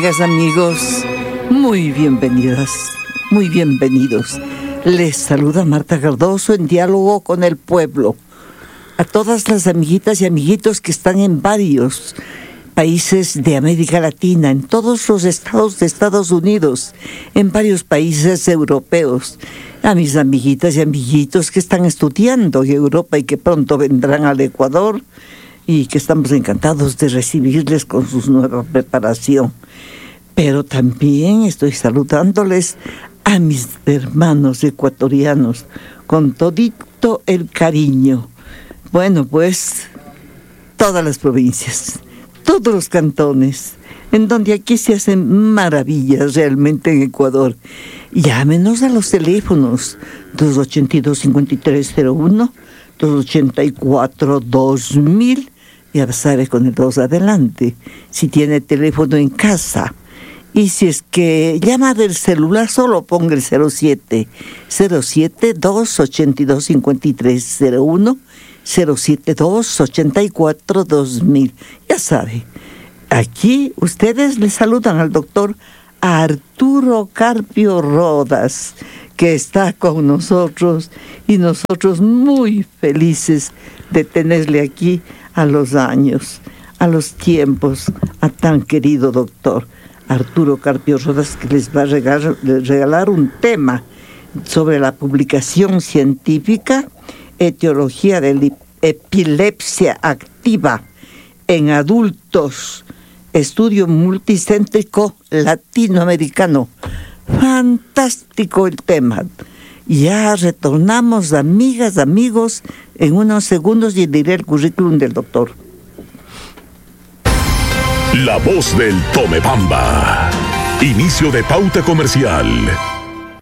Amigas, amigos, muy bienvenidas, muy bienvenidos. Les saluda Marta Cardoso en Diálogo con el Pueblo. A todas las amiguitas y amiguitos que están en varios países de América Latina, en todos los estados de Estados Unidos, en varios países europeos. A mis amiguitas y amiguitos que están estudiando en Europa y que pronto vendrán al Ecuador y que estamos encantados de recibirles con su nueva preparación. Pero también estoy saludándoles a mis hermanos ecuatorianos con todito el cariño. Bueno, pues todas las provincias, todos los cantones, en donde aquí se hacen maravillas realmente en Ecuador. Llámenos a los teléfonos 282-5301, 284-2000, ya sabe, con el 2 adelante, si tiene teléfono en casa. Y si es que llama del celular, solo ponga el 07-282-5301, 072-84-2000. Ya sabe, aquí ustedes le saludan al doctor Arturo Carpio Rodas, que está con nosotros, y nosotros muy felices de tenerle aquí a los años, a los tiempos, a tan querido doctor Arturo Carpio Rodas, que les va a regalar un tema sobre la publicación científica, etiología de la epilepsia activa en adultos, estudio multicéntrico latinoamericano. Fantástico el tema. Ya retornamos, amigas, amigos, en unos segundos y diré el currículum del doctor. La voz del Tomebamba. Inicio de pauta comercial.